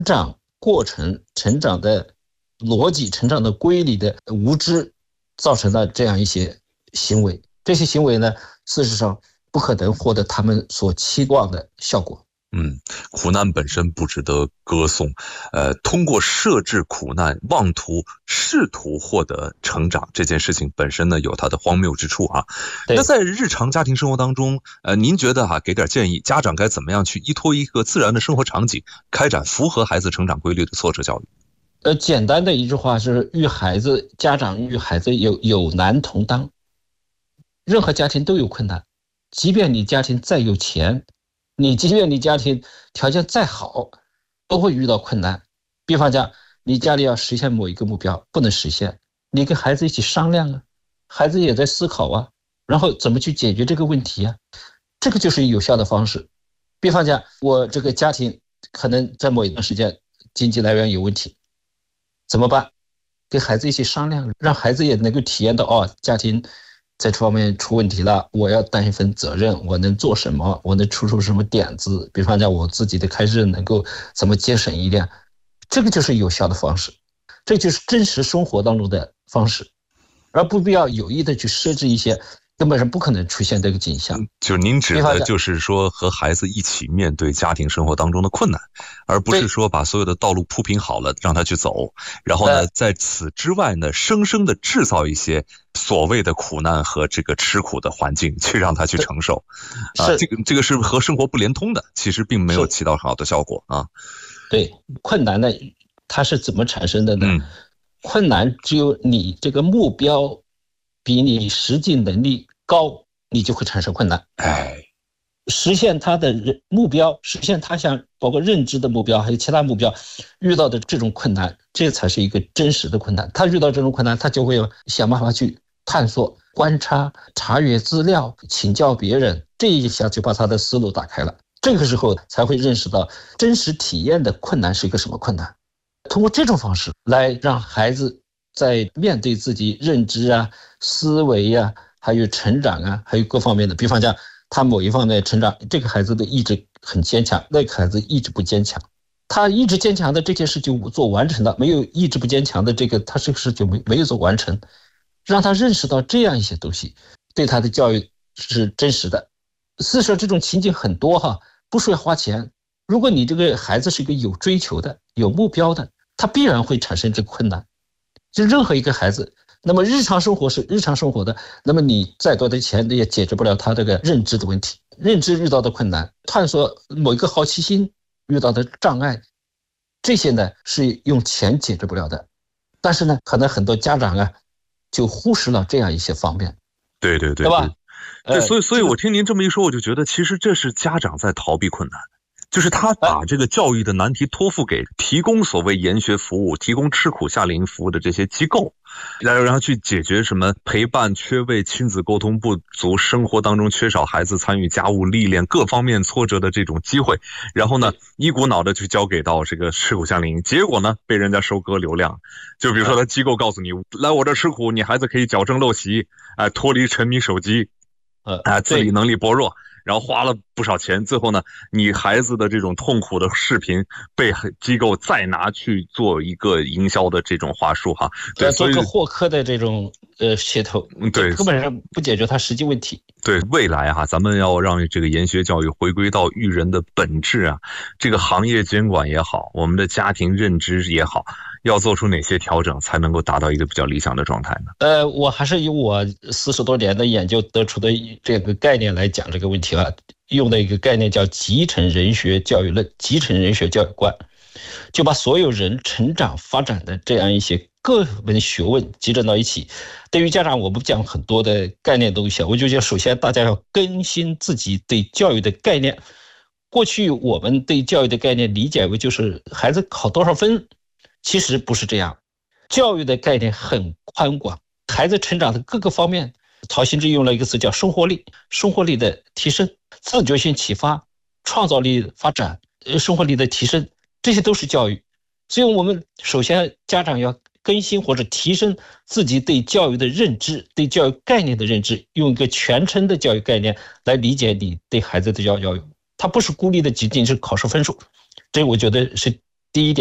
长过程、成长的逻辑、成长的规律的无知，造成了这样一些行为。这些行为呢，事实上不可能获得他们所期望的效果。 苦难本身不值得歌颂，通过设置苦难，试图获得成长，这件事情本身呢有它的荒谬之处啊。那在日常家庭生活当中，您觉得给点建议，家长该怎么样去依托一个自然的生活场景，开展符合孩子成长规律的挫折教育？ 简单的一句话是，家长与孩子有难同当。任何家庭都有困难，即便你家庭再有钱，即便你家庭条件再好，都会遇到困难。比方讲，你家里要实现某一个目标，不能实现，你跟孩子一起商量啊，孩子也在思考啊，然后怎么去解决这个问题啊，这个就是有效的方式。比方讲，我这个家庭可能在某一段时间经济来源有问题，怎么办？跟孩子一起商量，让孩子也能够体验到家庭在这方面出问题了，我要担一份责任，我能做什么，我能出什么点子，比方讲我自己的开支能够怎么节省一点，这个就是有效的方式，这就是真实生活当中的方式，而不必要有意的去设置一些根本上不可能出现这个景象。 就是您指的就是说和孩子一起面对家庭生活当中的困难，而不是说把所有的道路铺平好了让他去走，然后呢在此之外呢生生的制造一些所谓的苦难和这个吃苦的环境去让他去承受这个是和生活不连通的，其实并没有起到好的效果啊。 对，困难呢它是怎么产生的呢？困难只有你这个目标比你实际能力高，你就会产生困难。实现他的目标，实现他想包括认知的目标还有其他目标遇到的这种困难，这才是一个真实的困难。他遇到这种困难，他就会想办法去探索、观察、查阅资料、请教别人，这一下就把他的思路打开了。这个时候才会认识到真实体验的困难是一个什么困难。通过这种方式来让孩子在面对自己认知啊、思维啊，还有成长啊，还有各方面的，比方讲他某一方面成长，这个孩子的意志很坚强，那个孩子意志不坚强，他意志坚强的这件事就做完成了，没有意志不坚强的他这个事就没有做完成，让他认识到这样一些东西对他的教育是真实的。事实上这种情景很多不需要花钱。如果你这个孩子是一个有追求的、有目标的，他必然会产生这个困难。就任何一个孩子，那么日常生活是日常生活的，那么你再多的钱也解决不了他这个认知的问题，认知遇到的困难，探索某一个好奇心遇到的障碍，这些呢是用钱解决不了的。但是呢，可能很多家长就忽视了这样一些方面。 对吧？ 所以我听您这么一说，我就觉得其实这是家长在逃避困难。就是他把这个教育的难题托付给提供所谓研学服务、提供吃苦夏令营服务的这些机构，然后去解决什么陪伴缺位、亲子沟通不足、生活当中缺少孩子参与家务历练各方面挫折的这种机会，然后呢一股脑的去交给到这个吃苦夏令营，结果呢被人家收割流量。就比如说他机构告诉你来我这吃苦，你孩子可以矫正陋习，脱离沉迷手机，自理能力薄弱，然后花了不少钱，最后呢你孩子的这种痛苦的视频被机构再拿去做一个营销的这种话术对， 做个获客的这种噱头， 对， 根本上不解决它实际问题。 对，未来咱们要让这个研学教育回归到育人的本质这个行业监管也好，我们的家庭认知也好，要做出哪些调整才能够达到一个比较理想的状态呢？ 我还是以我40多年的研究得出的这个概念来讲这个问题用的一个概念叫集成人学教育论、集成人学教育观，就把所有人成长发展的这样一些各门学问集中到一起。对于家长，我不讲很多的概念东西，我就觉得首先大家要更新自己对教育的概念。过去我们对教育的概念理解为就是孩子考多少分，其实不是这样。教育的概念很宽广，孩子成长的各个方面，陶行知用了一个词叫生活力，生活力的提升、自觉性启发、创造力发展、生活力的提升，这些都是教育。所以我们首先家长要更新或者提升自己对教育的认知，对教育概念的认知，用一个全称的教育概念来理解你对孩子的教育。它不是孤立的仅仅是考试分数，这我觉得是第一点。